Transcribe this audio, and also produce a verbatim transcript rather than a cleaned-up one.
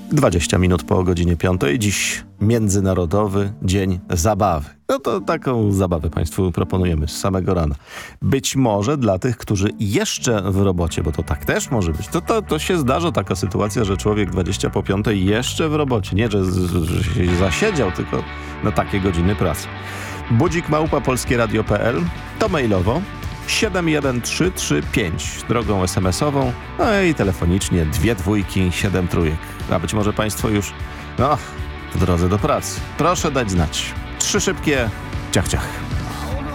dwadzieścia minut po godzinie piątej. Dziś Międzynarodowy Dzień Zabawy. No to taką zabawę Państwu proponujemy z samego rana. Być może dla tych, którzy jeszcze w robocie, bo to tak też może być. To, to, to się zdarza taka sytuacja, że człowiek dwadzieścia po piątej jeszcze w robocie. Nie, że, że się zasiedział, tylko na takie godziny pracy. Budzik małpa polskieradio kropka p l to mailowo siedem jeden trzy trzy pięć, drogą es em esową, no i telefonicznie dwie dwójki, siedem trójek. A być może Państwo już, no, w drodze do pracy. Proszę dać znać. Trzy szybkie ciach ciach.